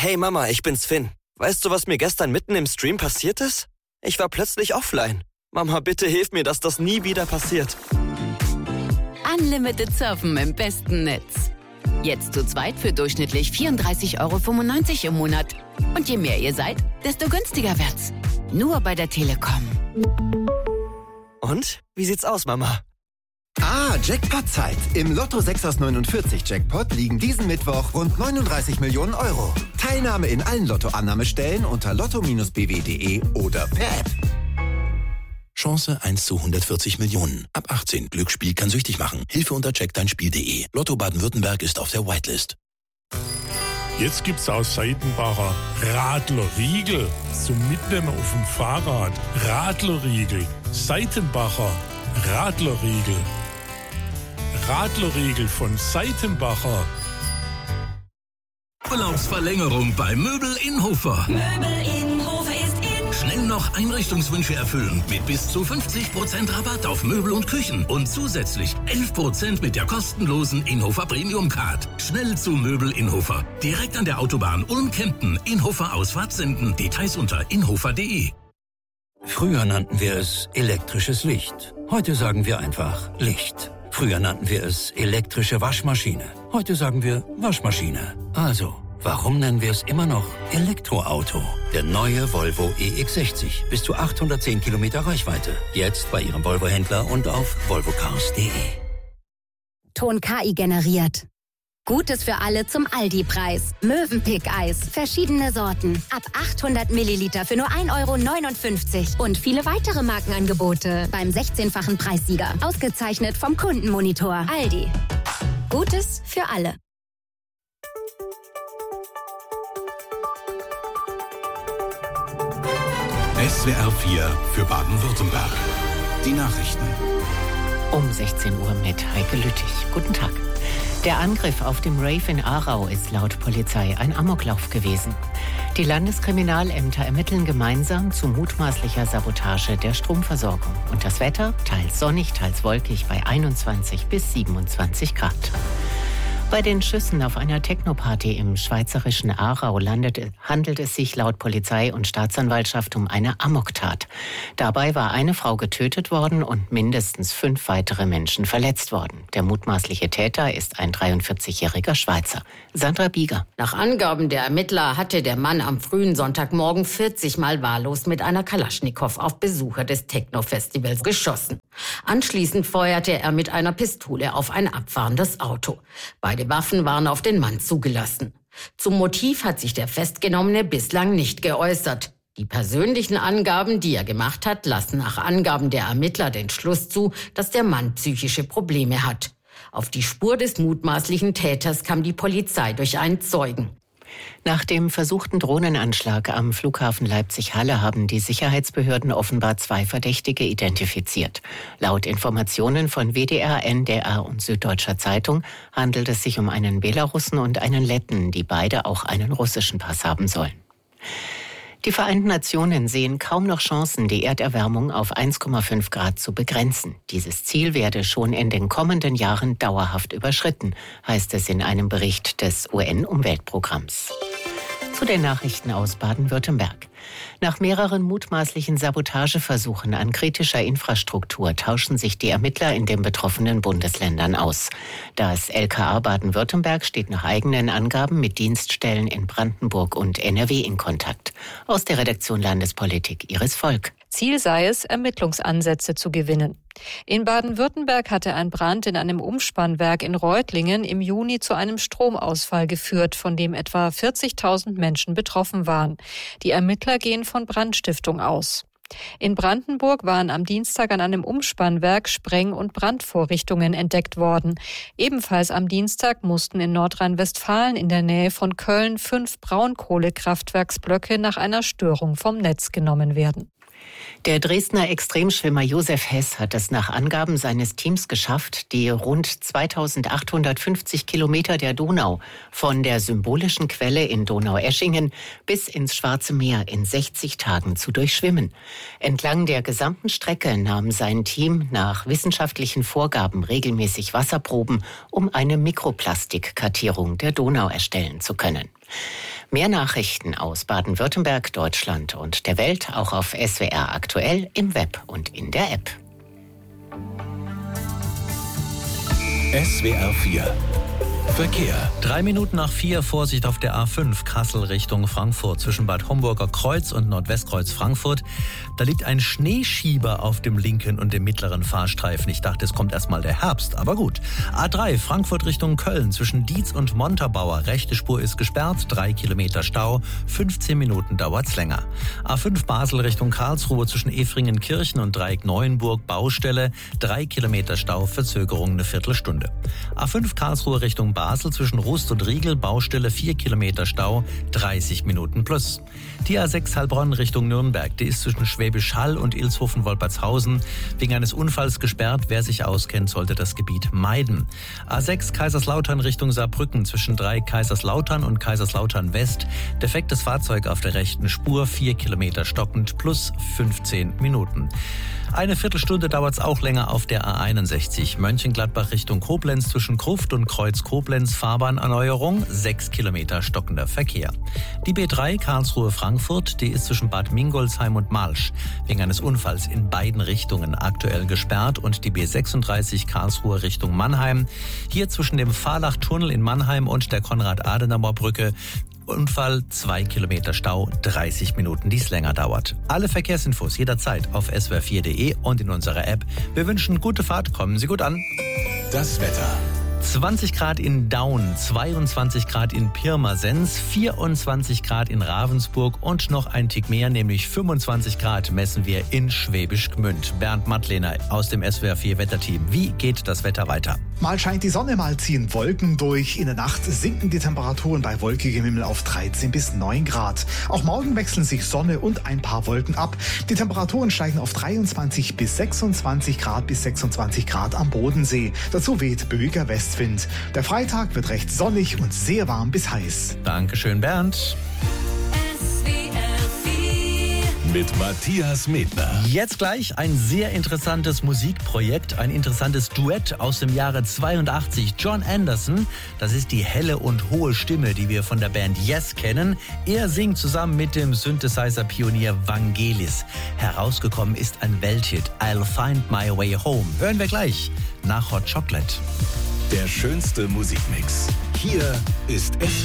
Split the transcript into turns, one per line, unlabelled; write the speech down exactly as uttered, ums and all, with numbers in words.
Hey Mama, ich bin's Finn. Weißt du, was mir gestern mitten im Stream passiert ist? Ich war plötzlich offline. Mama, bitte hilf mir, dass das nie wieder passiert.
Unlimited Surfen im besten Netz. Jetzt zu zweit für durchschnittlich vierunddreißig Euro fünfundneunzig im Monat. Und je mehr ihr seid, desto günstiger wird's. Nur bei der Telekom.
Und? Wie sieht's aus, Mama?
Ah, Jackpot-Zeit. Im Lotto sechs aus neunundvierzig Jackpot liegen diesen Mittwoch rund neununddreißig Millionen Euro. Teilnahme in allen Lotto-Annahmestellen unter lotto Bindestrich b w punkt d e oder per App.
Chance eins zu hundertvierzig Millionen. Ab achtzehn. Glücksspiel kann süchtig machen. Hilfe unter check dein Spiel punkt d e. Lotto Baden-Württemberg ist auf der Whitelist.
Jetzt gibt's aus Seitenbacher Radlerriegel zum Mitnehmen auf dem Fahrrad. Radlerriegel. Seitenbacher Radlerriegel. Radlerriegel von Seitenbacher.
Urlaubsverlängerung bei Möbel Innhofer.
Möbel Innhofer ist in.
Schnell noch Einrichtungswünsche erfüllen mit bis zu fünfzig Prozent Rabatt auf Möbel und Küchen und zusätzlich elf Prozent mit der kostenlosen Innhofer Premium Card. Schnell zu Möbel Innhofer. Direkt an der Autobahn Ulm-Kempten. Innhofer Ausfahrt senden. Details unter innhofer punkt d e.
Früher nannten wir es elektrisches Licht. Heute sagen wir einfach Licht. Früher nannten wir es elektrische Waschmaschine. Heute sagen wir Waschmaschine. Also, warum nennen wir es immer noch Elektroauto? Der neue Volvo E X sechzig. Bis zu achthundertzehn Kilometer Reichweite. Jetzt bei Ihrem Volvo-Händler und auf volvo cars punkt d e.
Ton K I generiert. Gutes für alle zum Aldi-Preis. Mövenpick-Eis. Verschiedene Sorten. Ab achthundert Milliliter für nur ein Euro neunundfünfzig. Und viele weitere Markenangebote beim sechzehnfachen Preissieger. Ausgezeichnet vom Kundenmonitor. Aldi. Gutes für alle.
S W R vier für Baden-Württemberg. Die Nachrichten.
Um sechzehn Uhr mit Heike Lüttich. Guten Tag. Der Angriff auf dem Rave in Aarau ist laut Polizei ein Amoklauf gewesen. Die Landeskriminalämter ermitteln gemeinsam zu mutmaßlicher Sabotage der Stromversorgung. Und das Wetter? Teils sonnig, teils wolkig bei einundzwanzig bis siebenundzwanzig Grad. Bei den Schüssen auf einer Technoparty im schweizerischen Aarau landet, handelt es sich laut Polizei und Staatsanwaltschaft um eine Amoktat. Dabei war eine Frau getötet worden und mindestens fünf weitere Menschen verletzt worden. Der mutmaßliche Täter ist ein dreiundvierzigjähriger Schweizer. Sandra Bieger.
Nach Angaben der Ermittler hatte der Mann am frühen Sonntagmorgen vierzig Mal wahllos mit einer Kalaschnikow auf Besucher des Techno-Festivals geschossen. Anschließend feuerte er mit einer Pistole auf ein abfahrendes Auto. Beide Waffen waren auf den Mann zugelassen. Zum Motiv hat sich der Festgenommene bislang nicht geäußert. Die persönlichen Angaben, die er gemacht hat, lassen nach Angaben der Ermittler den Schluss zu, dass der Mann psychische Probleme hat. Auf die Spur des mutmaßlichen Täters kam die Polizei durch einen Zeugen.
Nach dem versuchten Drohnenanschlag am Flughafen Leipzig-Halle haben die Sicherheitsbehörden offenbar zwei Verdächtige identifiziert. Laut Informationen von W D R, N D R und Süddeutscher Zeitung handelt es sich um einen Belarussen und einen Letten, die beide auch einen russischen Pass haben sollen. Die Vereinten Nationen sehen kaum noch Chancen, die Erderwärmung auf eins Komma fünf Grad zu begrenzen. Dieses Ziel werde schon in den kommenden Jahren dauerhaft überschritten, heißt es in einem Bericht des U N-Umweltprogramms. Zu den Nachrichten aus Baden-Württemberg. Nach mehreren mutmaßlichen Sabotageversuchen an kritischer Infrastruktur tauschen sich die Ermittler in den betroffenen Bundesländern aus. Das L K A Baden-Württemberg steht nach eigenen Angaben mit Dienststellen in Brandenburg und N R W in Kontakt. Aus der Redaktion Landespolitik Iris Volk.
Ziel sei es, Ermittlungsansätze zu gewinnen. In Baden-Württemberg hatte ein Brand in einem Umspannwerk in Reutlingen im Juni zu einem Stromausfall geführt, von dem etwa vierzigtausend Menschen betroffen waren. Die Ermittler gehen von Brandstiftung aus. In Brandenburg waren am Dienstag an einem Umspannwerk Spreng- und Brandvorrichtungen entdeckt worden. Ebenfalls am Dienstag mussten in Nordrhein-Westfalen in der Nähe von Köln fünf Braunkohlekraftwerksblöcke nach einer Störung vom Netz genommen werden.
Der Dresdner Extremschwimmer Josef Hess hat es nach Angaben seines Teams geschafft, die rund zweitausendachthundertfünfzig Kilometer der Donau von der symbolischen Quelle in Donaueschingen bis ins Schwarze Meer in sechzig Tagen zu durchschwimmen. Entlang der gesamten Strecke nahm sein Team nach wissenschaftlichen Vorgaben regelmäßig Wasserproben, um eine Mikroplastikkartierung der Donau erstellen zu können. Mehr Nachrichten aus Baden-Württemberg, Deutschland und der Welt auch auf S W R aktuell im Web und in der App.
S W R vier Verkehr.
Drei Minuten nach vier, Vorsicht auf der A fünf, Kassel Richtung Frankfurt, zwischen Bad Homburger Kreuz und Nordwestkreuz Frankfurt. Da liegt ein Schneeschieber auf dem linken und dem mittleren Fahrstreifen. Ich dachte, es kommt erstmal der Herbst, aber gut. A drei, Frankfurt Richtung Köln, zwischen Dietz und Montabaur. Rechte Spur ist gesperrt, drei Kilometer Stau, fünfzehn Minuten dauert's länger. A fünf, Basel Richtung Karlsruhe, zwischen Efringen-Kirchen und Dreieck Neuenburg, Baustelle, drei Kilometer Stau, Verzögerung eine Viertelstunde. A fünf, Karlsruhe Richtung Basel, zwischen Rust und Riegel, Baustelle, vier Kilometer Stau, dreißig Minuten plus. Die A sechs Heilbronn Richtung Nürnberg, die ist zwischen Schwäbisch Hall und Ilshofen-Wolpertshausen wegen eines Unfalls gesperrt. Wer sich auskennt, sollte das Gebiet meiden. A sechs Kaiserslautern Richtung Saarbrücken, zwischen drei Kaiserslautern und Kaiserslautern West. Defektes Fahrzeug auf der rechten Spur, vier Kilometer stockend plus fünfzehn Minuten. Eine Viertelstunde dauert's auch länger auf der A einundsechzig. Mönchengladbach Richtung Koblenz, zwischen Gruft und Kreuz Koblenz, Fahrbahnerneuerung, sechs Kilometer stockender Verkehr. Die B drei Karlsruhe-Frankfurt, die ist zwischen Bad Mingolsheim und Malsch wegen eines Unfalls in beiden Richtungen aktuell gesperrt, und die B sechsunddreißig Karlsruhe Richtung Mannheim, hier zwischen dem Fahrlach-Tunnel in Mannheim und der Konrad-Adenauer-Brücke, Unfall, zwei Kilometer Stau, dreißig Minuten, die es länger dauert. Alle Verkehrsinfos jederzeit auf S W R vier punkt de und in unserer App. Wir wünschen gute Fahrt, kommen Sie gut an.
Das Wetter.
zwanzig Grad in Daun, zweiundzwanzig Grad in Pirmasens, vierundzwanzig Grad in Ravensburg und noch ein Tick mehr, nämlich fünfundzwanzig Grad messen wir in Schwäbisch Gmünd. Bernd Mattlehner aus dem S W R vier Wetterteam. Wie geht das Wetter weiter?
Mal scheint die Sonne, mal ziehen Wolken durch. In der Nacht sinken die Temperaturen bei wolkigem Himmel auf dreizehn bis neun Grad. Auch morgen wechseln sich Sonne und ein paar Wolken ab. Die Temperaturen steigen auf dreiundzwanzig bis sechsundzwanzig Grad bis sechsundzwanzig Grad am Bodensee. Dazu weht böiger Westwind. Der Freitag wird recht sonnig und sehr warm bis heiß.
Dankeschön, Bernd.
Mit Matthias Medner.
Jetzt gleich ein sehr interessantes Musikprojekt, ein interessantes Duett aus dem Jahre zweiundachtzig. John Anderson, das ist die helle und hohe Stimme, die wir von der Band Yes kennen. Er singt zusammen mit dem Synthesizer-Pionier Vangelis. Herausgekommen ist ein Welthit, I'll Find My Way Home. Hören wir gleich nach Hot Chocolate.
Der schönste Musikmix. Hier ist S